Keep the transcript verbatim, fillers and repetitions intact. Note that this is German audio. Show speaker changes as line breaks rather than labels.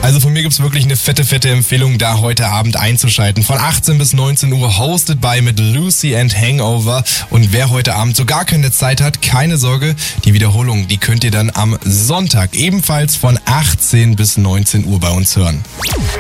Also von mir gibt's wirklich eine fette, fette Empfehlung, da heute Abend einzuschalten. Von achtzehn bis neunzehn Uhr hosted by mit Lucy and Hangover. Und wer heute Abend so gar keine Zeit hat, keine Sorge, die Wiederholung, die könnt ihr dann am Sonntag ebenfalls von achtzehn bis neunzehn Uhr bei uns hören.